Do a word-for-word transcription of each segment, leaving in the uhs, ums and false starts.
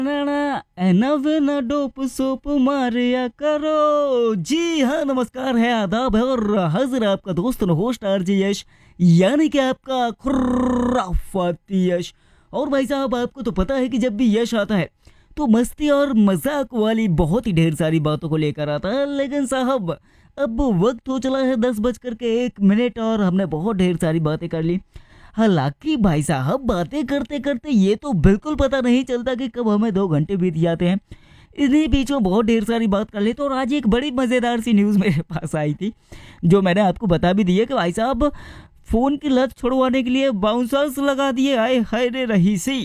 एना dope soap Maria करो। जी हाँ, नमस्कार है, आदाब है और हाजिर है आपका दोस्त होस्ट आरजे यश, यानी कि आपका खुराफाती यश। और भाई साहब, आपको तो पता है कि जब भी यश आता है तो मस्ती और मजाक वाली बहुत ही ढेर सारी बातों को लेकर आता है। लेकिन साहब, अब वक्त हो चला है दस बजकर के एक मिनट और हमने बहुत ढेर सारी बातें कर ली। हालांकि भाई साहब, बातें करते करते ये तो बिल्कुल पता नहीं चलता कि कब हमें दो घंटे बीत जाते हैं। इन्हीं बीच में बहुत ढेर सारी बात कर लेते। और आज एक बड़ी मज़ेदार सी न्यूज़ मेरे पास आई थी, जो मैंने आपको बता भी दी है कि भाई साहब, फ़ोन की लत छुड़वाने के लिए बाउंसर्स लगा दिए। आए हाय रे रहीसी।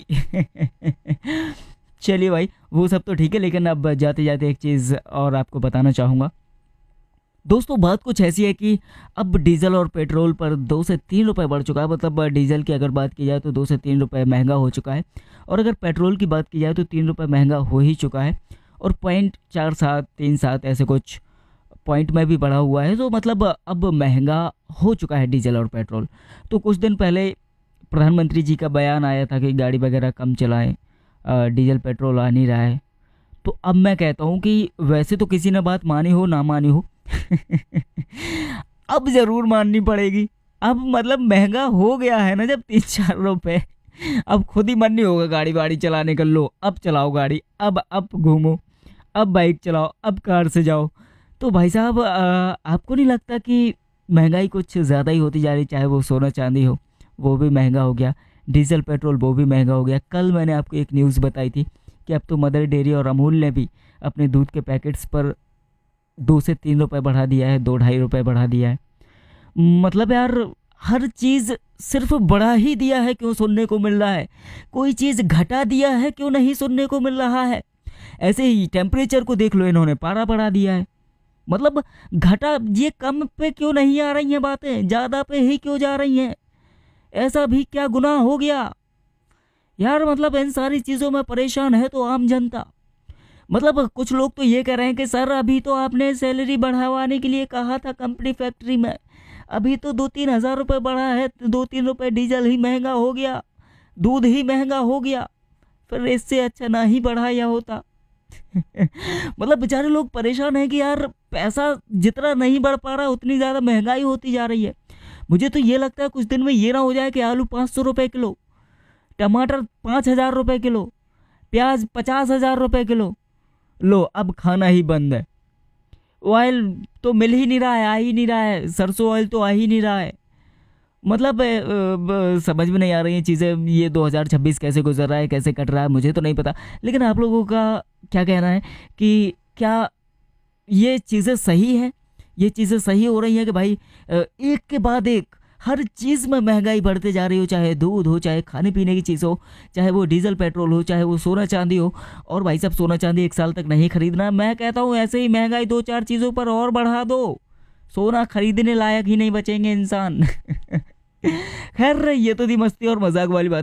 चलिए भाई, वो सब तो ठीक है, लेकिन अब जाते जाते एक चीज़ और आपको बताना चाहूँगा दोस्तों। बात कुछ ऐसी है कि अब डीजल और पेट्रोल पर दो से तीन रुपए बढ़ चुका है। मतलब डीजल की अगर बात की जाए तो दो से तीन रुपए महंगा हो चुका है, और अगर पेट्रोल की बात की जाए तो तीन रुपए महंगा हो ही चुका है। और पॉइंट चार सात तीन सात ऐसे कुछ पॉइंट में भी बढ़ा हुआ है। तो मतलब अब महंगा हो चुका है डीजल और पेट्रोल। तो कुछ दिन पहले प्रधानमंत्री जी का बयान आया था कि गाड़ी वगैरह कम चलाएं, डीजल पेट्रोल आ नहीं रहा है। तो अब मैं कहता हूँ कि वैसे तो किसी ने बात मानी हो ना मानी हो, अब जरूर माननी पड़ेगी। अब मतलब महंगा हो गया है ना जब तीन चार रुपए, अब खुद ही मन नहीं होगा गाड़ी वाड़ी चलाने का। लो, अब चलाओ गाड़ी, अब अब घूमो, अब बाइक चलाओ, अब कार से जाओ। तो भाई साहब, आपको नहीं लगता कि महंगाई कुछ ज़्यादा ही होती जा रही? चाहे वो सोना चांदी हो, वो भी महंगा हो गया, डीजल पेट्रोल वो भी महंगा हो गया। कल मैंने आपको एक न्यूज़ बताई थी कि अब तो मदर डेयरी और अमूल ने भी अपने दूध के पैकेट्स पर दो से तीन रुपए बढ़ा दिया है, दो ढाई रुपए बढ़ा दिया है। मतलब यार, हर चीज़ सिर्फ बढ़ा ही दिया है, क्यों सुनने को मिल रहा है? कोई चीज़ घटा दिया है, क्यों नहीं सुनने को मिल रहा है? ऐसे ही टेम्परेचर को देख लो, इन्होंने पारा बढ़ा दिया है। मतलब घटा, ये कम पे क्यों नहीं आ रही हैं बातें, ज़्यादा पे ही क्यों जा रही हैं? ऐसा भी क्या गुनाह हो गया यार? मतलब इन सारी चीज़ों में परेशान है तो आम जनता। मतलब कुछ लोग तो ये कह रहे हैं कि सर, अभी तो आपने सैलरी बढ़ावाने के लिए कहा था कंपनी फैक्ट्री में, अभी तो दो तीन हज़ार रुपये बढ़ा है, तो दो तीन रुपये डीजल ही महंगा हो गया, दूध ही महंगा हो गया, फिर इससे अच्छा ना ही बढ़ाया होता। मतलब बेचारे लोग परेशान हैं कि यार, पैसा जितना नहीं बढ़ पा रहा उतनी ज़्यादा महंगाई होती जा रही है। मुझे तो ये लगता है कुछ दिन में ये ना हो जाए कि आलू पाँच सौ रुपये किलो, टमाटर पाँच हज़ार रुपये किलो, प्याज पचास हज़ार रुपये किलो। लो, अब खाना ही बंद है। ऑयल तो मिल ही नहीं रहा है, आ ही नहीं रहा है, सरसों ऑयल तो आ ही नहीं रहा है। मतलब ए, ए, समझ में नहीं आ रही हैं चीज़ें। ये दो हज़ार छब्बीस कैसे गुजर रहा है, कैसे कट रहा है, मुझे तो नहीं पता। लेकिन आप लोगों का क्या कहना है कि क्या ये चीज़ें सही है? ये चीज़ें सही हो रही हैं कि भाई एक के बाद एक हर चीज़ में महंगाई बढ़ते जा रही हो, चाहे दूध हो, चाहे खाने पीने की चीज़ हो, चाहे वो डीजल पेट्रोल हो, चाहे वो सोना चांदी हो। और भाई साहब, सोना चांदी एक साल तक नहीं खरीदना। मैं कहता हूँ ऐसे ही महंगाई दो चार चीज़ों पर और बढ़ा दो, सोना खरीदने लायक ही नहीं बचेंगे इंसान। खैर, ये तो थी मस्ती और मजाक वाली बात।